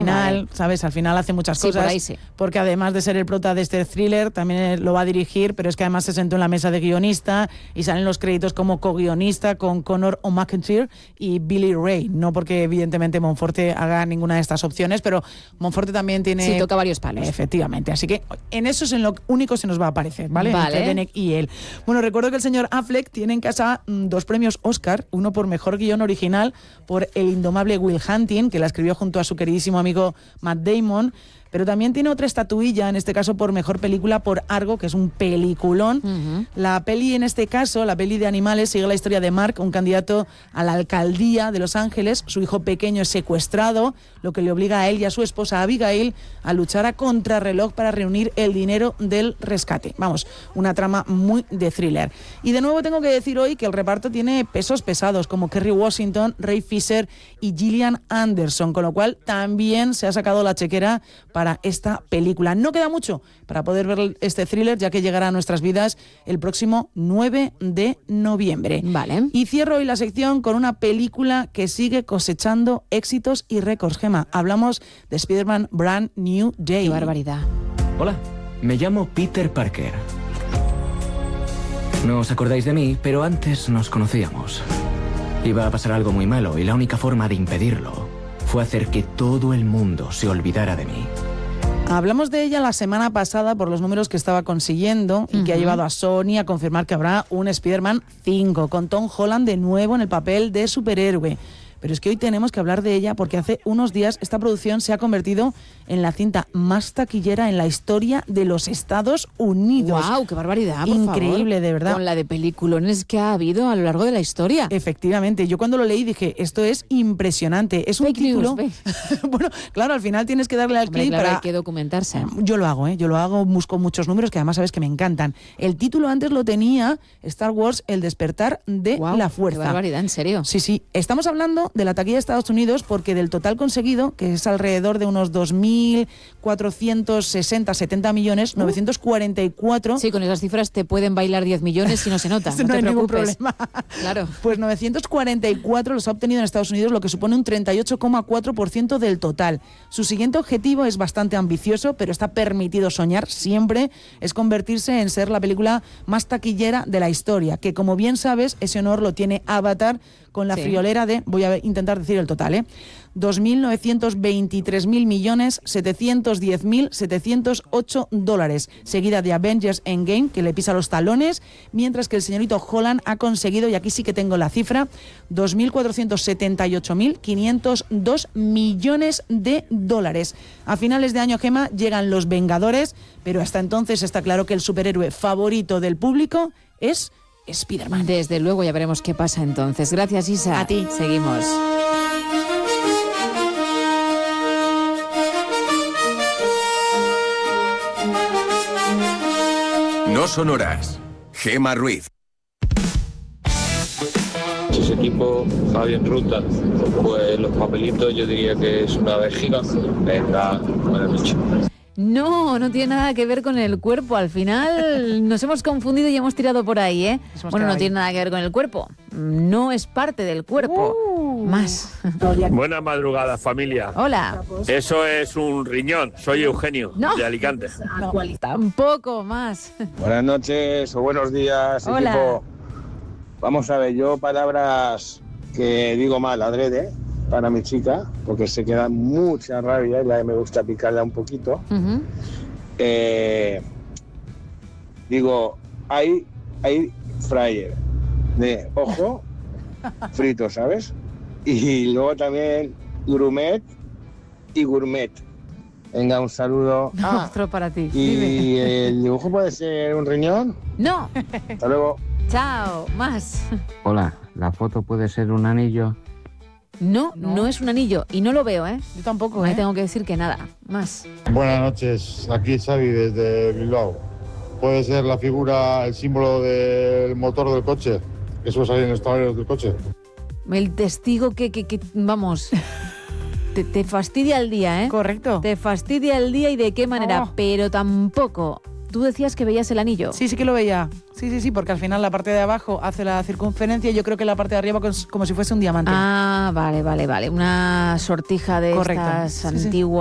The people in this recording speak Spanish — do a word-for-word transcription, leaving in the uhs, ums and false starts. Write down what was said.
Final, ¿sabes? Al final hace muchas Sí, cosas, por ahí sí. porque además de ser el prota de este thriller, también lo va a dirigir, pero es que además se sentó en la mesa de guionista y salen los créditos como co-guionista con Conor O'Makentir y Billy Ray, no porque evidentemente Monforte haga ninguna de estas opciones, pero Monforte también tiene... Sí, toca varios palos. Efectivamente, así que en eso es en lo único se nos va a aparecer, ¿vale? Vale. Entre Denek y él. Bueno, recuerdo que el señor Affleck tiene en casa mm, dos premios Oscar, uno por mejor guión original por El indomable Will Hunting, que la escribió junto a su queridísimo amigo Matt Damon, pero también tiene otra estatuilla, en este caso por mejor película por Argo, que es un peliculón. Uh-huh. La peli, en este caso, la peli de animales, sigue la historia de Mark, un candidato a la alcaldía de Los Ángeles. Su hijo pequeño es secuestrado, lo que le obliga a él y a su esposa Abigail a luchar a contrarreloj para reunir el dinero del rescate. Vamos, una trama muy de thriller. Y de nuevo tengo que decir hoy que el reparto tiene pesos pesados, como Kerry Washington, Ray Fisher y Gillian Anderson, con lo cual también se ha sacado la chequera para para esta película. No queda mucho para poder ver este thriller, ya que llegará a nuestras vidas el próximo nueve de noviembre. Vale. Y cierro hoy la sección con una película que sigue cosechando éxitos y récords. Gemma, hablamos de Spider-Man Brand New Day. ¡Qué barbaridad! Hola, me llamo Peter Parker. No os acordáis de mí, pero antes nos conocíamos. Iba a pasar algo muy malo y la única forma de impedirlo fue hacer que todo el mundo se olvidara de mí. Hablamos de ella la semana pasada por los números que estaba consiguiendo y uh-huh. que ha llevado a Sony a confirmar que habrá un Spider-Man cinco, con Tom Holland de nuevo en el papel de superhéroe. Pero es que hoy tenemos que hablar de ella porque hace unos días esta producción se ha convertido en la cinta más taquillera en la historia de los Estados Unidos. ¡Guau! ¡Qué barbaridad, por Increíble, favor! De verdad. Con la de peliculones que ha habido a lo largo de la historia. Efectivamente. Yo cuando lo leí dije, esto es impresionante. Es un fake título... News, bueno, claro, al final tienes que darle al Hombre, clic claro, para... hay que documentarse. Yo lo hago, ¿eh? Yo lo hago, busco muchos números que además sabes que me encantan. El título antes lo tenía Star Wars, El despertar de Guau, la fuerza. ¡Qué barbaridad! ¿En serio? Sí, sí. Estamos hablando de la taquilla de Estados Unidos porque del total conseguido, que es alrededor de unos dos mil cuatrocientos sesenta, setenta millones, uh. novecientos cuarenta y cuatro... Sí, con esas cifras te pueden bailar diez millones y no se nota. No, no te hay ningún preocupes. problema. Claro. Pues novecientos cuarenta y cuatro los ha obtenido en Estados Unidos, lo que supone un treinta y ocho coma cuatro por ciento del total. Su siguiente objetivo es bastante ambicioso, pero está permitido soñar siempre, es convertirse en ser la película más taquillera de la historia, que como bien sabes, ese honor lo tiene Avatar con la sí. friolera de, voy a intentar decir el total, ¿eh? dos mil novecientos veintitrés mil millones setecientos diez mil setecientos ocho dólares, seguida de Avengers Endgame, que le pisa los talones, mientras que el señorito Holland ha conseguido, y aquí sí que tengo la cifra, dos mil cuatrocientos setenta y ocho mil quinientos dos millones de dólares. A finales de año, Gemma, llegan los Vengadores, pero hasta entonces está claro que el superhéroe favorito del público es Spider-Man. Desde luego, ya veremos qué pasa entonces. Gracias, Isa. A ti. Seguimos. No son horas. Gemma Ruiz. Si ese equipo va bien ruta, pues los papelitos yo diría que es una vejiga. Venga, buenas noches. No, no tiene nada que ver con el cuerpo. Al final nos hemos confundido y hemos tirado por ahí, ¿eh? Bueno, no ahí. Tiene nada que ver con el cuerpo. No es parte del cuerpo. Uh. Más. Buenas madrugadas, familia. Hola. Eso es un riñón. Soy Eugenio, no. de Alicante. No, tampoco más. Buenas noches o buenos días, Hola. equipo. Vamos a ver, yo palabras que digo mal, adrede, para mi chica, porque se queda mucha rabia y la me gusta picarla un poquito. Uh-huh. Eh, digo, hay, hay fryer de ojo frito, ¿sabes? Y luego también gourmet y gourmet. Venga, un saludo. No, ah, otro para ti. ¿Y Dime. el dibujo puede ser un riñón? No. Hasta luego. Chao, más. Hola, ¿la foto puede ser un anillo? No, no, no es un anillo y no lo veo, ¿eh? Yo tampoco, Me ¿eh? tengo que decir que nada, más. Buenas noches, aquí Xavi desde Bilbao. ¿Puede ser la figura, el símbolo del motor del coche? Que suele salir en los tableros del coche. El testigo que, que, que vamos, te, te fastidia el día, ¿eh? Correcto. Te fastidia el día y de qué manera, oh. pero tampoco tú decías que veías el anillo. Sí, sí que lo veía. Sí, sí, sí, porque al final la parte de abajo hace la circunferencia y yo creo que la parte de arriba como si fuese un diamante. Ah, vale, vale, vale. Una sortija de Correcto. estas Sí, sí. antiguas.